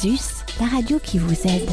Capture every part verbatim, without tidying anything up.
Oasis, la radio qui vous aide.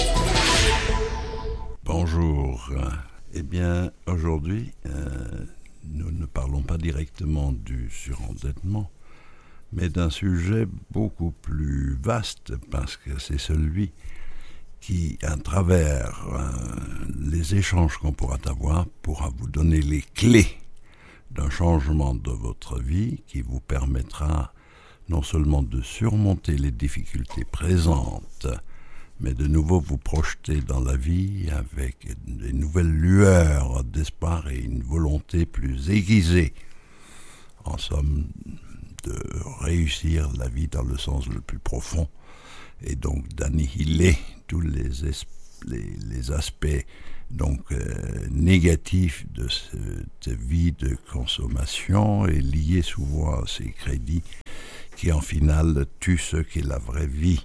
Bonjour. Eh bien, aujourd'hui, euh, nous ne parlons pas directement du surendettement, mais d'un sujet beaucoup plus vaste, parce que c'est celui qui, à travers euh, les échanges qu'on pourra avoir, pourra vous donner les clés d'un changement de votre vie qui vous permettra non seulement de surmonter les difficultés présentes, mais de nouveau vous projeter dans la vie avec des nouvelles lueurs d'espoir et une volonté plus aiguisée, en somme, de réussir la vie dans le sens le plus profond, et donc d'annihiler tous les, es- les, les aspects donc euh, négatifs de cette vie de consommation et liés souvent à ces crédits qui en final tuent ce qu'est la vraie vie.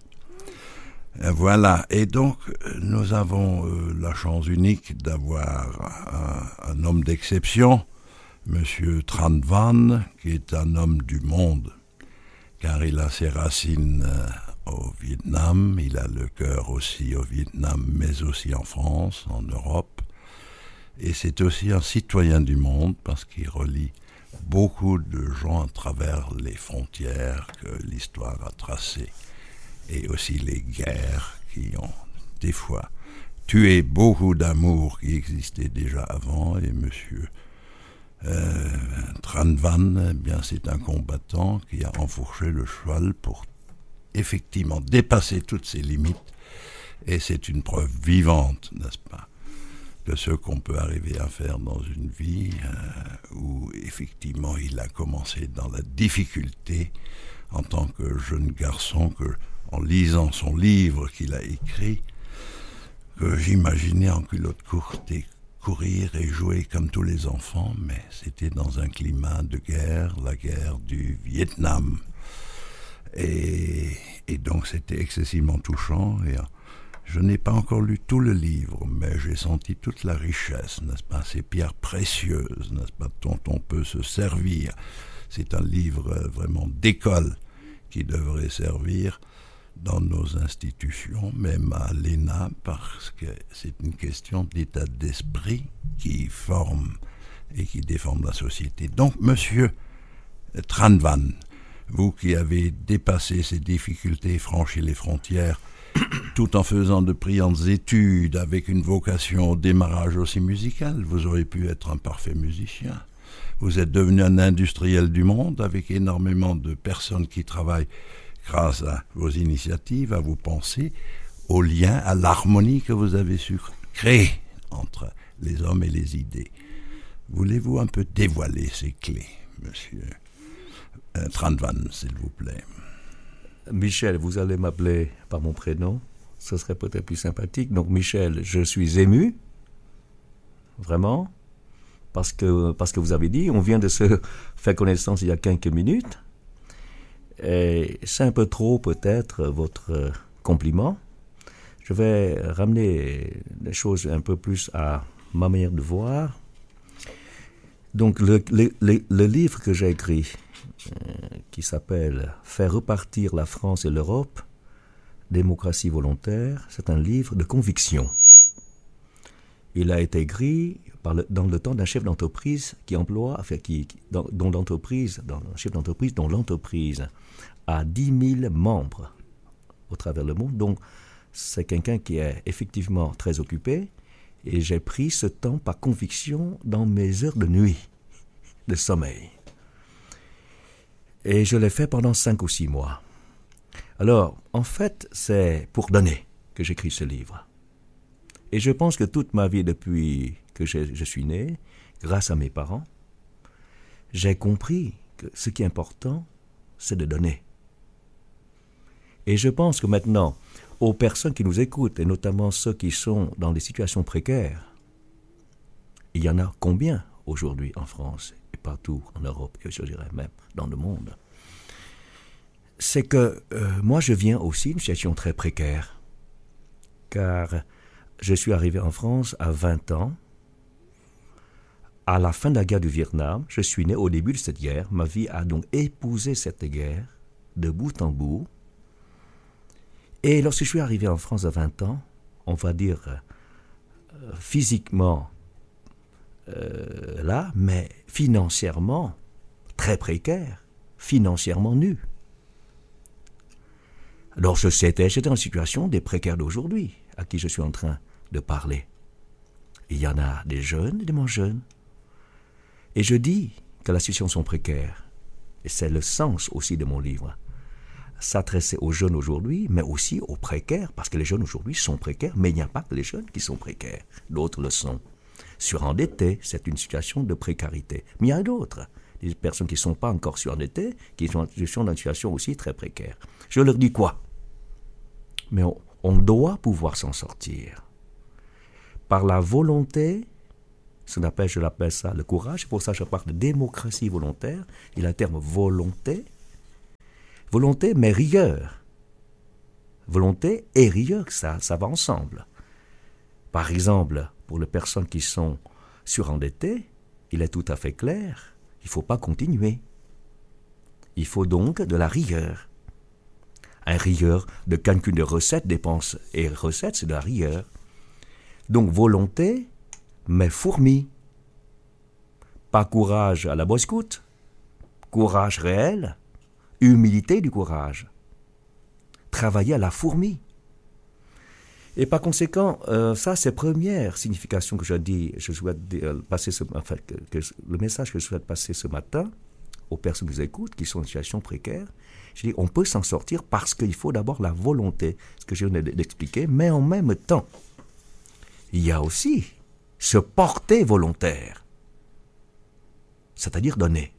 Voilà, et donc nous avons euh, la chance unique d'avoir un, un homme d'exception, Monsieur Tran Van, qui est un homme du monde, car il a ses racines euh, au Vietnam, il a le cœur aussi au Vietnam, mais aussi en France, en Europe, et c'est aussi un citoyen du monde, parce qu'il relie beaucoup de gens à travers les frontières que l'histoire a tracées, et aussi les guerres qui ont des fois tué beaucoup d'amour qui existait déjà avant, et monsieur euh, Tran Van, eh bien, c'est un combattant qui a enfourché le cheval pour effectivement dépasser toutes ses limites, et c'est une preuve vivante, n'est-ce pas, de ce qu'on peut arriver à faire dans une vie euh, où effectivement il a commencé dans la difficulté en tant que jeune garçon, que en lisant son livre qu'il a écrit, que j'imaginais en culotte courte et courir et jouer comme tous les enfants, mais c'était dans un climat de guerre, la guerre du Vietnam. Et, et donc c'était excessivement touchant, et je n'ai pas encore lu tout le livre, mais j'ai senti toute la richesse, n'est-ce pas, ces pierres précieuses, n'est-ce pas, dont on peut se servir. C'est un livre vraiment d'école qui devrait servir dans nos institutions, même à l'E N A, parce que c'est une question d'état d'esprit qui forme et qui déforme la société. Donc, monsieur Tran Van, vous qui avez dépassé ces difficultés, franchi les frontières, tout en faisant de brillantes études, avec une vocation au démarrage aussi musical, vous auriez pu être un parfait musicien. Vous êtes devenu un industriel du monde, avec énormément de personnes qui travaillent grâce à vos initiatives, à vos pensées, au lien, à l'harmonie que vous avez su créer entre les hommes et les idées. Voulez-vous un peu dévoiler ces clés, monsieur euh, Tran Van, s'il vous plaît? Michel, vous allez m'appeler par mon prénom, ce serait peut-être plus sympathique. Donc Michel, je suis ému, vraiment, parce que, parce que vous avez dit, on vient de se faire connaissance il y a quelques minutes, et c'est un peu trop peut-être votre compliment. Je vais ramener les choses un peu plus à ma manière de voir. Donc le, le, le, le livre que j'ai écrit, euh, qui s'appelle « Faire repartir la France et l'Europe, démocratie volontaire », c'est un livre de conviction. Il a été écrit par le, dans le temps d'un chef d'entreprise qui emploie, enfin, qui, qui, dans, dont l'entreprise, dans, un chef d'entreprise dont l'entreprise a dix mille membres au travers le monde. Donc, c'est quelqu'un qui est effectivement très occupé, et j'ai pris ce temps par conviction dans mes heures de nuit, de sommeil. Et je l'ai fait pendant cinq ou six mois. Alors, en fait, c'est pour donner que j'écris ce livre. Et je pense que toute ma vie, depuis que je, je suis né, grâce à mes parents, j'ai compris que ce qui est important, c'est de donner. Et je pense que maintenant, aux personnes qui nous écoutent, et notamment ceux qui sont dans des situations précaires, il y en a combien aujourd'hui en France et partout en Europe, et je dirais même dans le monde? C'est que euh, moi je viens aussi d'une situation très précaire, car je suis arrivé en France à vingt ans, à la fin de la guerre du Vietnam. Je suis né au début de cette guerre, ma vie a donc épousé cette guerre de bout en bout, Et lorsque je suis arrivé en France à vingt ans, on va dire euh, physiquement euh, là, mais financièrement très précaire, financièrement nu. Alors je j'étais, j'étais en situation des précaires d'aujourd'hui, à qui je suis en train de parler. Il y en a des jeunes et des moins jeunes. Et je dis que la situation sont précaires. Et c'est le sens aussi de mon livre. S'adresser aux jeunes aujourd'hui, mais aussi aux précaires, parce que les jeunes aujourd'hui sont précaires, mais il n'y a pas que les jeunes qui sont précaires. D'autres le sont. Surendettés, c'est une situation de précarité. Mais il y a d'autres, des personnes qui ne sont pas encore surendettées, qui sont, sont dans une situation aussi très précaire. Je leur dis quoi? Mais on, on doit pouvoir s'en sortir. Par la volonté, ce qu'on appelle, je l'appelle ça le courage, pour ça je parle de démocratie volontaire, il y a le terme volonté, volonté mais rigueur. Volonté et rigueur, ça, ça va ensemble. Par exemple, pour les personnes qui sont surendettées, il est tout à fait clair, il ne faut pas continuer. Il faut donc de la rigueur. Un rigueur de calcul de recettes, dépenses et recettes, c'est de la rigueur. Donc volonté, mais fourmi. Pas courage à la Boy Scout, courage réel, humilité du courage. Travailler à la fourmi. Et par conséquent, euh, ça c'est la première signification que je dis, je souhaite euh, passer ce, enfin, que, que, le message que je souhaite passer ce matin aux personnes qui nous écoutent, qui sont en situation précaire. Je dis, on peut s'en sortir parce qu'il faut d'abord la volonté, ce que je viens d'expliquer, mais en même temps, il y a aussi se porter volontaire, c'est-à-dire donner.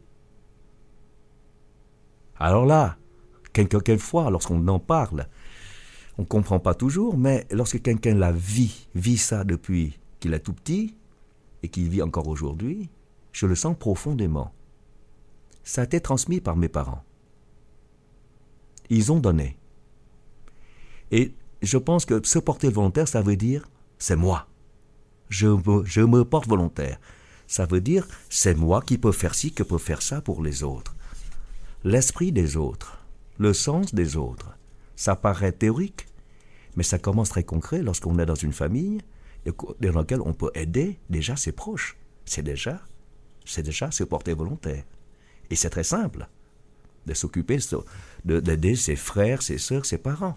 Alors là, quelquefois, lorsqu'on en parle, on ne comprend pas toujours, mais lorsque quelqu'un la vit, vit ça depuis qu'il est tout petit et qu'il vit encore aujourd'hui, je le sens profondément. Ça a été transmis par mes parents. Ils ont donné. Et je pense que se porter volontaire, ça veut dire, c'est moi. Je me, je me porte volontaire. Ça veut dire, c'est moi qui peux faire ci, qui peux faire ça pour les autres. L'esprit des autres, le sens des autres, ça paraît théorique, mais ça commence très concret lorsqu'on est dans une famille dans laquelle on peut aider déjà ses proches. C'est déjà, c'est déjà se porter volontaire. Et c'est très simple de s'occuper, de, d'aider ses frères, ses sœurs, ses parents.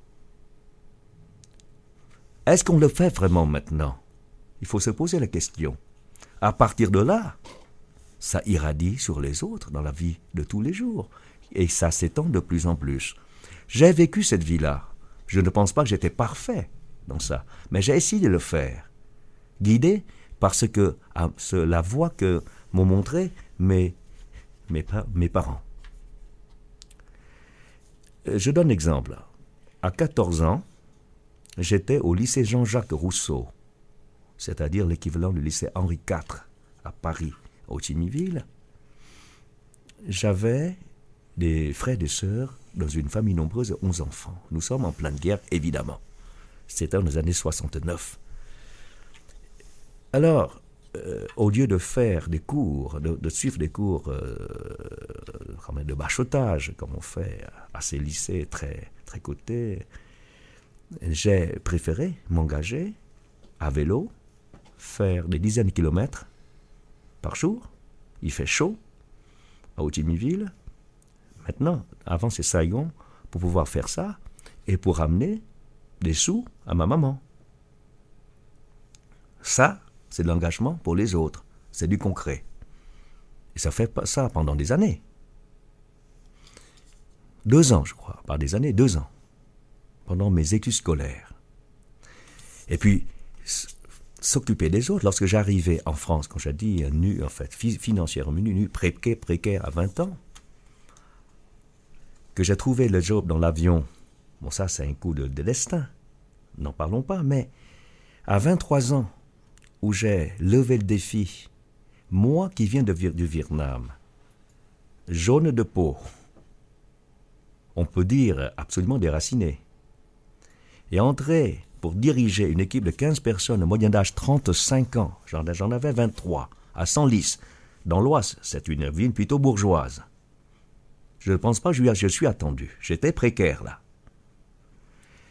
Est-ce qu'on le fait vraiment maintenant? Il faut se poser la question. À partir de là, ça irradie sur les autres dans la vie de tous les jours. Et ça s'étend de plus en plus. J'ai vécu cette vie-là. Je ne pense pas que j'étais parfait dans ça. Mais j'ai essayé de le faire. Guidé parce que à, ce, la voie que m'ont montré mes, mes, mes parents. Je donne un exemple. À quatorze ans, j'étais au lycée Jean-Jacques Rousseau, c'est-à-dire l'équivalent du lycée Henri quatre à Paris, au Timiville. J'avais des frères et des sœurs dans une famille nombreuse de onze enfants. Nous sommes en pleine guerre, évidemment. C'était dans les années soixante-neuf. Alors, euh, au lieu de faire des cours, de, de suivre des cours euh, de bachotage, comme on fait à ces lycées très, très cotés, j'ai préféré m'engager à vélo, faire des dizaines de kilomètres par jour. Il fait chaud à Ho-Chi-Minh-Ville. Maintenant, avant c'est Saigon, pour pouvoir faire ça et pour amener des sous à ma maman. Ça, c'est de l'engagement pour les autres. C'est du concret. Et ça fait ça pendant des années. Deux ans, je crois. Pas des années, deux ans. Pendant mes études scolaires. Et puis, s'occuper des autres. Lorsque j'arrivais en France, quand j'ai dit nu, en fait, financièrement nu, nu précaire, précaire à vingt ans, que j'ai trouvé le job dans l'avion, bon ça c'est un coup de, de destin, n'en parlons pas, mais à vingt-trois ans, où j'ai levé le défi, moi qui viens de, du Vietnam, jaune de peau, on peut dire absolument déraciné, et entrer pour diriger une équipe de quinze personnes, de moyenne d'âge trente-cinq ans, j'en, j'en avais vingt-trois, à Senlis, dans l'Oise, c'est une ville plutôt bourgeoise. Je ne pense pas que je suis attendu. J'étais précaire là.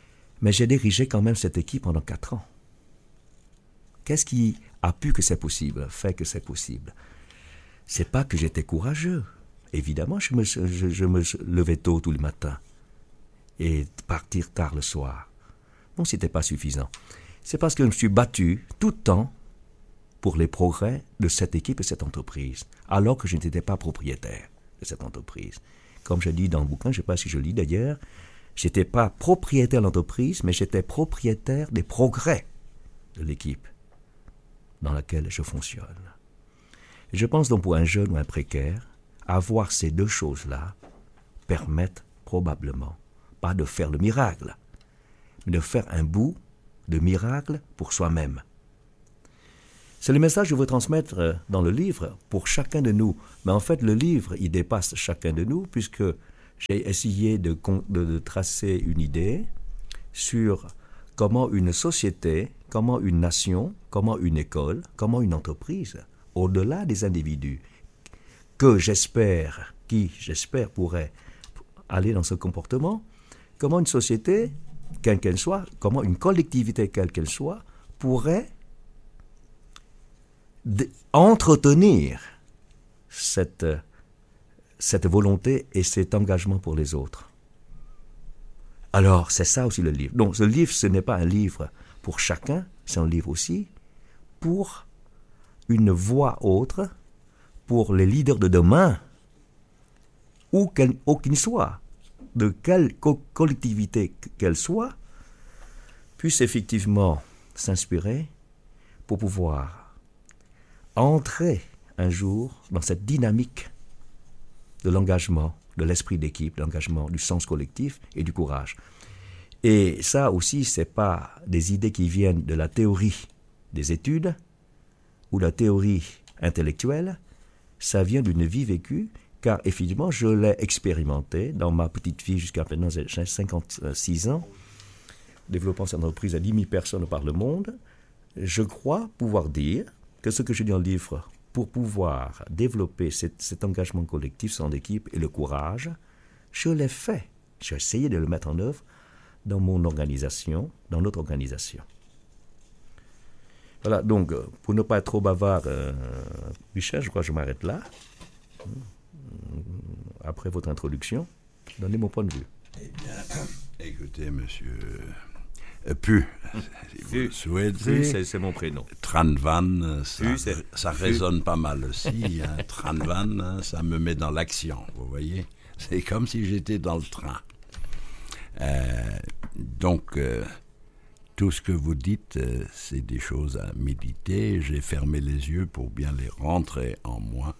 Mais j'ai dirigé quand même cette équipe pendant quatre ans. Qu'est-ce qui a pu que c'est possible, fait que c'est possible? C'est pas que j'étais courageux. Évidemment, je me, je, je me levais tôt tous les matins et partir tard le soir. Non, c'était pas suffisant. C'est parce que je me suis battu tout le temps pour les progrès de cette équipe et cette entreprise, alors que je n'étais pas propriétaire de cette entreprise. Comme je dis dans le bouquin, je ne sais pas si je lis d'ailleurs, je n'étais pas propriétaire de l'entreprise, mais j'étais propriétaire des progrès de l'équipe dans laquelle je fonctionne. Et je pense donc pour un jeune ou un précaire, avoir ces deux choses-là permettent probablement, pas de faire le miracle, mais de faire un bout de miracle pour soi-même. C'est le message que je veux transmettre dans le livre pour chacun de nous. Mais en fait, le livre, il dépasse chacun de nous, puisque j'ai essayé de, de, de tracer une idée sur comment une société, comment une nation, comment une école, comment une entreprise, au-delà des individus, que j'espère, qui j'espère pourrait aller dans ce comportement, comment une société, quelle qu'elle soit, comment une collectivité, quelle qu'elle soit, pourrait entretenir cette, cette volonté et cet engagement pour les autres. Alors, c'est ça aussi le livre. Donc, ce livre, ce n'est pas un livre pour chacun, c'est un livre aussi pour une voix autre, pour les leaders de demain, où qu'ils soient, de quelle co- collectivité qu'elle soit, puissent effectivement s'inspirer pour pouvoir entrer un jour dans cette dynamique de l'engagement, de l'esprit d'équipe, de l'engagement, du sens collectif et du courage. Et ça aussi, ce n'est pas des idées qui viennent de la théorie des études ou la théorie intellectuelle, ça vient d'une vie vécue, car effectivement, je l'ai expérimenté dans ma petite vie jusqu'à maintenant, j'ai cinquante-six ans, développant cette entreprise à dix mille personnes par le monde. Je crois pouvoir dire que ce que je dis dans le livre, pour pouvoir développer cet, cet engagement collectif, son équipe et le courage, je l'ai fait. J'ai essayé de le mettre en œuvre dans mon organisation, dans notre organisation. Voilà, donc, pour ne pas être trop bavard, euh, Michel, je crois que je m'arrête là. Après votre introduction, donnez mon point de vue. Eh bien, écoutez, monsieur euh, Pu, si vous le souhaitez. Pu, c'est, c'est mon prénom. Tran Van, ça, Pu, c'est, ça Pu. résonne pas mal aussi. Hein. Tran Van, hein, ça me met dans l'action, vous voyez. C'est comme si j'étais dans le train. Euh, donc, euh, tout ce que vous dites, euh, c'est des choses à méditer. J'ai fermé les yeux pour bien les rentrer en moi.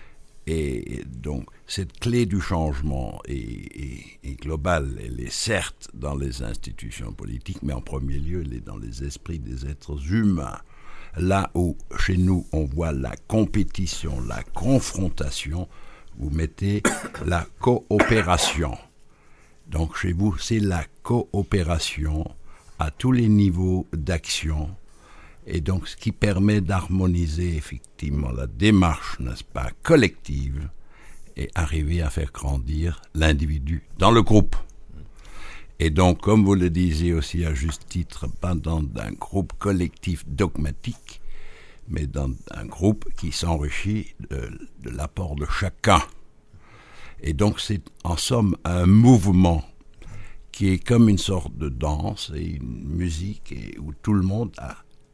Et donc, cette clé du changement est, est, est globale. Elle est certes dans les institutions politiques, mais en premier lieu, elle est dans les esprits des êtres humains. Là où, chez nous, on voit la compétition, la confrontation, vous mettez la coopération. Donc, chez vous, c'est la coopération à tous les niveaux d'action. Et donc, ce qui permet d'harmoniser effectivement la démarche, n'est-ce pas, collective, et arriver à faire grandir l'individu dans le groupe. Et donc, comme vous le disiez aussi à juste titre, pas dans un groupe collectif dogmatique, mais dans un groupe qui s'enrichit de, de l'apport de chacun. Et donc, c'est en somme un mouvement qui est comme une sorte de danse et une musique et où tout le monde a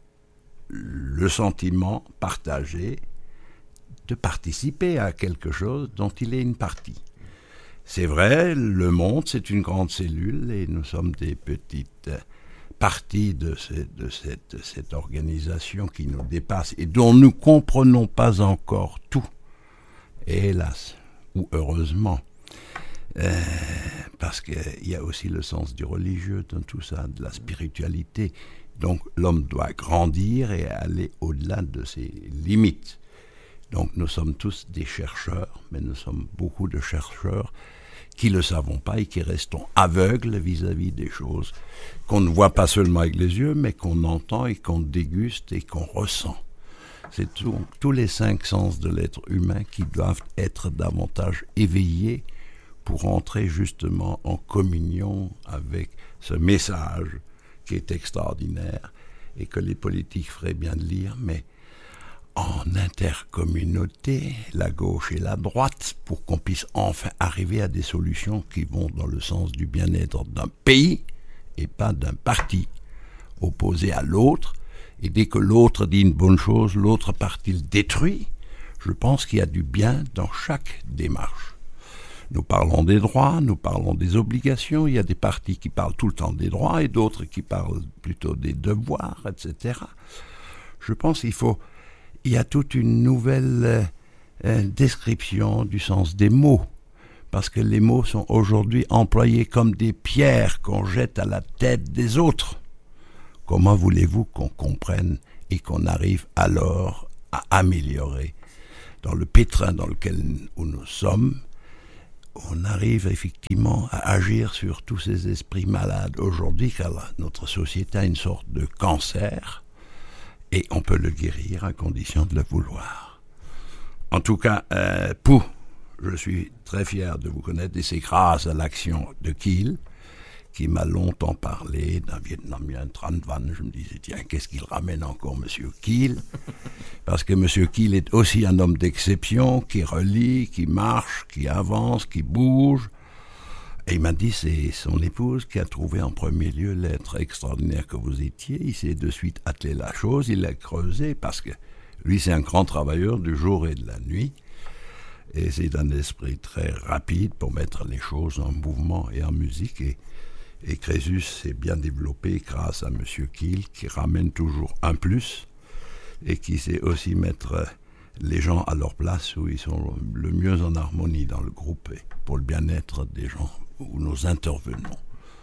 le sentiment partagé de participer à quelque chose dont il est une partie. C'est vrai, le monde, c'est une grande cellule et nous sommes des petites parties de, ce, de cette, cette organisation qui nous dépasse et dont nous ne comprenons pas encore tout. Et hélas, ou heureusement, euh, parce qu'il y a aussi le sens du religieux dans tout ça, de la spiritualité. Donc l'homme doit grandir et aller au-delà de ses limites. Donc nous sommes tous des chercheurs, mais nous sommes beaucoup de chercheurs qui ne le savons pas et qui restons aveugles vis-à-vis des choses qu'on ne voit pas seulement avec les yeux, mais qu'on entend et qu'on déguste et qu'on ressent. C'est tout, tous les cinq sens de l'être humain qui doivent être davantage éveillés pour entrer justement en communion avec ce message qui est extraordinaire et que les politiques feraient bien de lire, mais en intercommunauté, la gauche et la droite, pour qu'on puisse enfin arriver à des solutions qui vont dans le sens du bien-être d'un pays et pas d'un parti opposé à l'autre. Et dès que l'autre dit une bonne chose, l'autre parti le détruit. Je pense qu'il y a du bien dans chaque démarche. Nous parlons des droits, nous parlons des obligations. Il y a des partis qui parlent tout le temps des droits et d'autres qui parlent plutôt des devoirs, et cetera. Je pense qu'il faut... Il y a toute une nouvelle euh, description du sens des mots, parce que les mots sont aujourd'hui employés comme des pierres qu'on jette à la tête des autres. Comment voulez-vous qu'on comprenne et qu'on arrive alors à améliorer dans le pétrin dans lequel où nous sommes, on arrive effectivement à agir sur tous ces esprits malades aujourd'hui, car notre société a une sorte de cancer, et on peut le guérir à condition de le vouloir. En tout cas, euh, Pou, je suis très fier de vous connaître, et c'est grâce à l'action de Kiel, qui m'a longtemps parlé d'un Vietnamien Tran Van. Je me disais, tiens, qu'est-ce qu'il ramène encore, Monsieur Kiel? Parce que Monsieur Kiel est aussi un homme d'exception, qui relit, qui marche, qui avance, qui bouge. Et il m'a dit, c'est son épouse qui a trouvé en premier lieu l'être extraordinaire que vous étiez. Il s'est de suite attelé la chose, il l'a creusé, parce que lui, c'est un grand travailleur du jour et de la nuit. Et c'est un esprit très rapide pour mettre les choses en mouvement et en musique. Et, et Crésus s'est bien développé grâce à M. Kiel, qui ramène toujours un plus et qui sait aussi mettre les gens à leur place où ils sont le mieux en harmonie dans le groupe et pour le bien-être des gens où nous intervenons.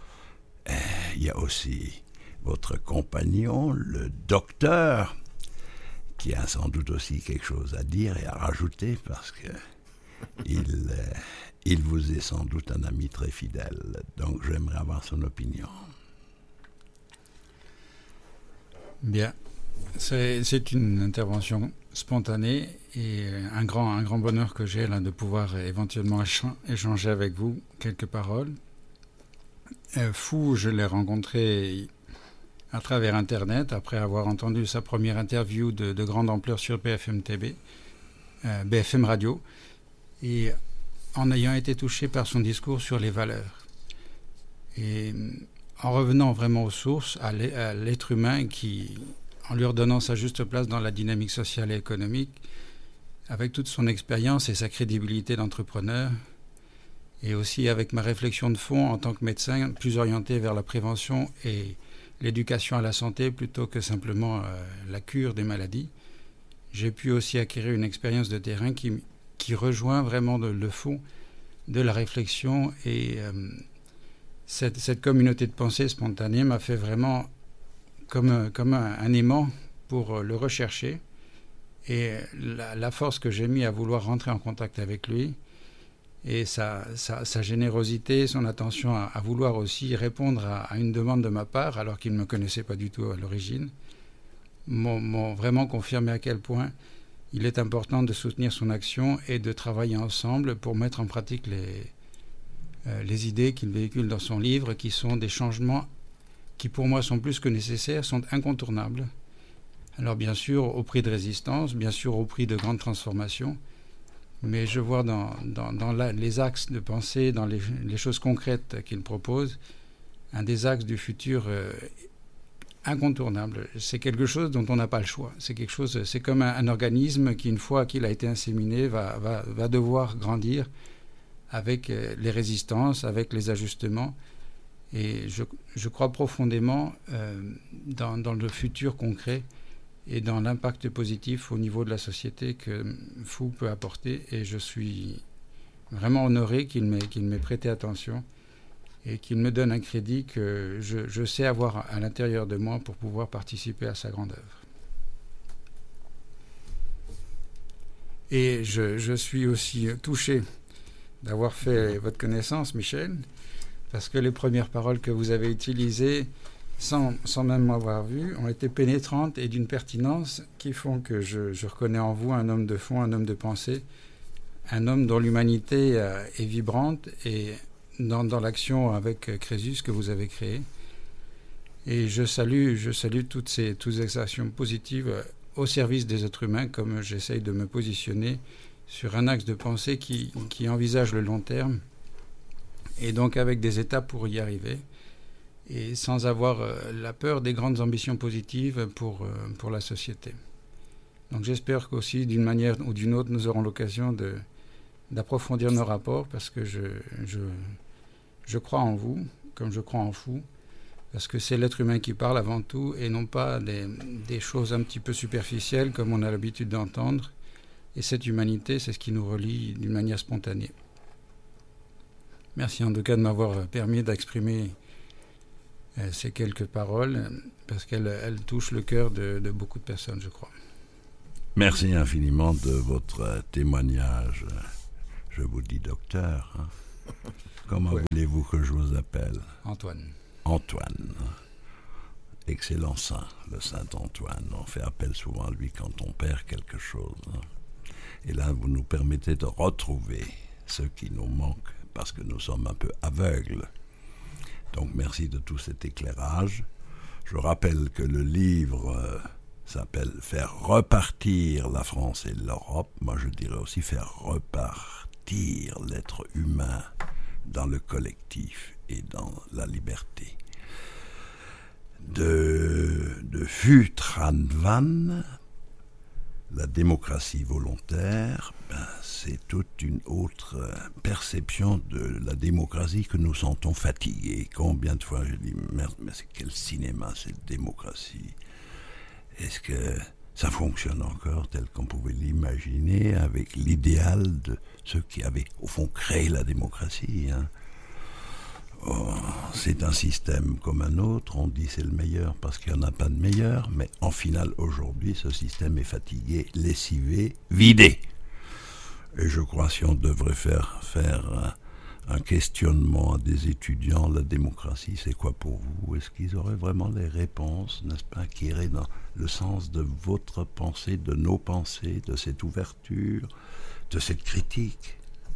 Et il y a aussi votre compagnon, le docteur, qui a sans doute aussi quelque chose à dire et à rajouter parce que il, euh, il vous est sans doute un ami très fidèle. Donc j'aimerais avoir son opinion. Bien. C'est, c'est une intervention spontanée et un grand, un grand bonheur que j'ai là de pouvoir éventuellement échanger avec vous quelques paroles. Euh, Fou, je l'ai rencontré à travers Internet après avoir entendu sa première interview de, de grande ampleur sur B F M T V, euh, B F M Radio, et en ayant été touché par son discours sur les valeurs. Et en revenant vraiment aux sources, à l'être humain qui... en lui redonnant sa juste place dans la dynamique sociale et économique, avec toute son expérience et sa crédibilité d'entrepreneur, et aussi avec ma réflexion de fond en tant que médecin, plus orientée vers la prévention et l'éducation à la santé plutôt que simplement euh, la cure des maladies, j'ai pu aussi acquérir une expérience de terrain qui, qui rejoint vraiment de, le fond de la réflexion, et euh, cette, cette communauté de pensée spontanée m'a fait vraiment comme, comme un, un aimant pour le rechercher, et la, la force que j'ai mis à vouloir rentrer en contact avec lui, et sa, sa, sa générosité, son attention à, à vouloir aussi répondre à, à une demande de ma part, alors qu'il ne me connaissait pas du tout à l'origine, m'ont, m'ont vraiment confirmé à quel point il est important de soutenir son action et de travailler ensemble pour mettre en pratique les, euh, les idées qu'il véhicule dans son livre, qui sont des changements qui pour moi sont plus que nécessaires, sont incontournables. Alors bien sûr au prix de résistance, bien sûr au prix de grandes transformations, mais je vois dans, dans, dans la, les axes de pensée, dans les, les choses concrètes qu'il propose, un des axes du futur euh, incontournable. C'est quelque chose dont on n'a pas le choix. C'est quelque chose, c'est comme un, un organisme qui, une fois qu'il a été inséminé, va, va, va devoir grandir avec euh, les résistances, avec les ajustements. Et je, je crois profondément euh, dans, dans le futur concret et dans l'impact positif au niveau de la société que Fou peut apporter. Et je suis vraiment honoré qu'il m'ait, qu'il m'ait prêté attention et qu'il me donne un crédit que je, je sais avoir à l'intérieur de moi pour pouvoir participer à sa grande œuvre. Et je, je suis aussi touché d'avoir fait votre connaissance, Michel, parce que les premières paroles que vous avez utilisées, sans, sans même m'avoir vu, ont été pénétrantes et d'une pertinence qui font que je, je reconnais en vous un homme de fond, un homme de pensée, un homme dont l'humanité euh, est vibrante et dans, dans l'action avec euh, Crésus que vous avez créé. Et je salue, je salue toutes ces, toutes ces actions positives euh, au service des êtres humains, comme j'essaye de me positionner sur un axe de pensée qui, qui envisage le long terme, et donc avec des étapes pour y arriver, et sans avoir euh, la peur des grandes ambitions positives pour, euh, pour la société. Donc j'espère qu'aussi, d'une manière ou d'une autre, nous aurons l'occasion de, d'approfondir nos rapports, parce que je, je, je crois en vous, comme je crois en vous, parce que c'est l'être humain qui parle avant tout, et non pas des, des choses un petit peu superficielles, comme on a l'habitude d'entendre. Et cette humanité, c'est ce qui nous relie d'une manière spontanée. Merci en tout cas de m'avoir permis d'exprimer euh, ces quelques paroles, parce qu'elles elles touchent le cœur de, de beaucoup de personnes, je crois. Merci infiniment de votre témoignage. Je vous dis docteur. Hein. Comment oui. voulez-vous que je vous appelle ? Antoine. Antoine. Excellent saint, le saint Antoine. On fait appel souvent à lui quand on perd quelque chose. Hein. Et là, vous nous permettez de retrouver ce qui nous manque, parce que nous sommes un peu aveugles. Donc, merci de tout cet éclairage. Je rappelle que le livre euh, s'appelle « Faire repartir la France et l'Europe ». Moi, je dirais aussi « Faire repartir l'être humain dans le collectif et dans la liberté ». De, de Phu Tran Van, la démocratie volontaire, ben, c'est toute une autre perception de la démocratie que nous sentons fatigués. Combien de fois je dis, merde, mais c'est quel cinéma cette démocratie ? Est-ce que ça fonctionne encore tel qu'on pouvait l'imaginer avec l'idéal de ceux qui avaient au fond créé la démocratie, hein ? Oh, c'est un système comme un autre, on dit c'est le meilleur parce qu'il n'y en a pas de meilleur, mais en final aujourd'hui ce système est fatigué, lessivé, vidé. Et je crois si on devrait faire, faire un, un questionnement à des étudiants, la démocratie c'est quoi pour vous ? Est-ce qu'ils auraient vraiment les réponses, n'est-ce pas, qui iraient dans le sens de votre pensée, de nos pensées, de cette ouverture, de cette critique ?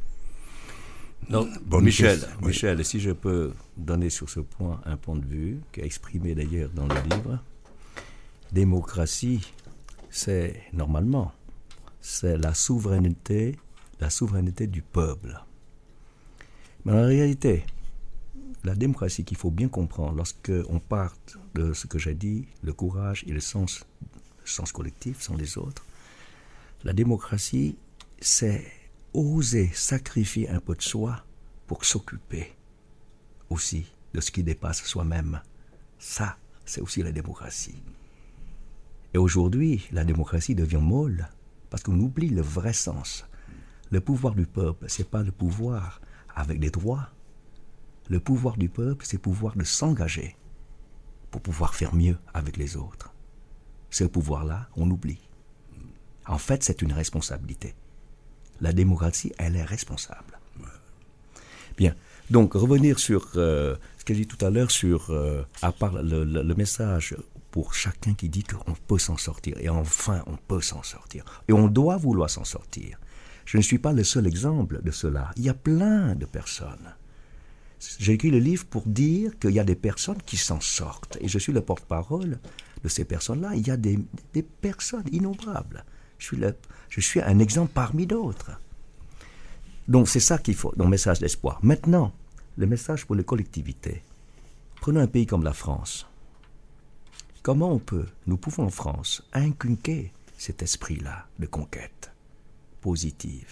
Non, Michel, oui. Michel, si je peux donner sur ce point un point de vue, qui est exprimé d'ailleurs dans le livre, démocratie, c'est normalement, c'est la souveraineté, la souveraineté du peuple. Mais en réalité, la démocratie qu'il faut bien comprendre, lorsqu'on part de ce que j'ai dit, le courage et le sens, le sens collectif, sans les autres, la démocratie, c'est oser sacrifier un peu de soi pour s'occuper aussi de ce qui dépasse soi-même. Ça, c'est aussi la démocratie. Et aujourd'hui, la démocratie devient molle parce qu'on oublie le vrai sens. Le pouvoir du peuple, ce n'est pas le pouvoir avec des droits. Le pouvoir du peuple, c'est le pouvoir de s'engager pour pouvoir faire mieux avec les autres. Ce pouvoir-là, on oublie. En fait, c'est une responsabilité. La démocratie, elle est responsable. Bien, donc revenir sur euh, ce que j'ai dit tout à l'heure, sur, euh, à part le, le, le message pour chacun qui dit qu'on peut s'en sortir, et enfin on peut s'en sortir, et on doit vouloir s'en sortir. Je ne suis pas le seul exemple de cela, il y a plein de personnes. J'ai écrit le livre pour dire qu'il y a des personnes qui s'en sortent, et je suis le porte-parole de ces personnes-là. Il y a des, des personnes innombrables. Je suis, le, je suis un exemple parmi d'autres. Donc c'est ça qu'il faut, dans le message d'espoir. Maintenant, le message pour les collectivités. Prenons un pays comme la France. Comment on peut, nous pouvons en France, inculquer cet esprit-là de conquête positive.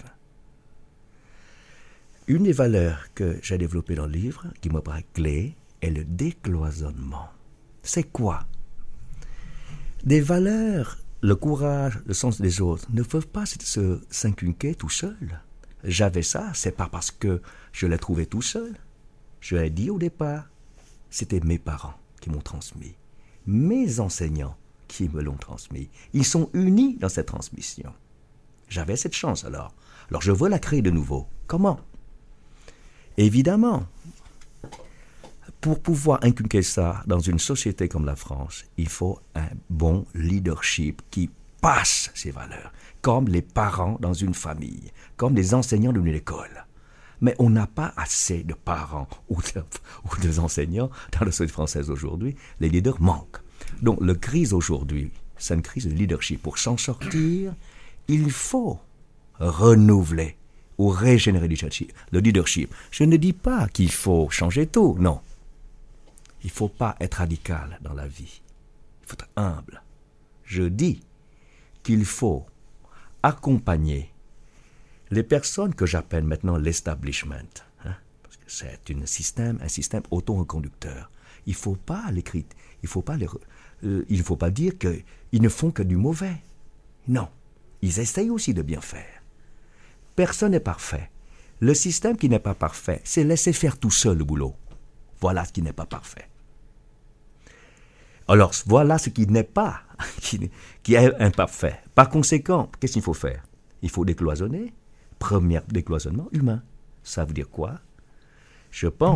Une des valeurs que j'ai développées dans le livre, qui me paraît clé, est le décloisonnement. C'est quoi ? Des valeurs, le courage, le sens des autres, ne peuvent pas se, s'inculquer tout seul. J'avais ça, c'est pas parce que je l'ai trouvé tout seul. Je l'ai dit au départ, c'était mes parents qui m'ont transmis, mes enseignants qui me l'ont transmis. Ils sont unis dans cette transmission. J'avais cette chance alors. Alors je veux la créer de nouveau. Comment ? Évidemment, pour pouvoir inculquer ça dans une société comme la France, il faut un bon leadership qui passe ces valeurs, comme les parents dans une famille, comme les enseignants d'une école. Mais on n'a pas assez de parents ou de, ou de enseignants dans la société française aujourd'hui. Les leaders manquent. Donc, la crise aujourd'hui, c'est une crise de leadership. Pour s'en sortir, il faut renouveler ou régénérer le leadership. Je ne dis pas qu'il faut changer tout, non. Il ne faut pas être radical dans la vie. Il faut être humble. Je dis qu'il faut accompagner les personnes que j'appelle maintenant l'establishment, hein, parce que c'est un système, un système auto-reconducteur. Il ne faut pas les critiquer, il faut pas les, euh, il ne faut pas dire qu'ils ne font que du mauvais. Non, ils essayent aussi de bien faire. Personne n'est parfait. Le système qui n'est pas parfait, c'est laisser faire tout seul le boulot. Voilà ce qui n'est pas parfait. Alors, voilà ce qui n'est pas, qui, qui est imparfait. Par conséquent, qu'est-ce qu'il faut faire? Il faut décloisonner. Premier décloisonnement humain. Ça veut dire quoi? Je pense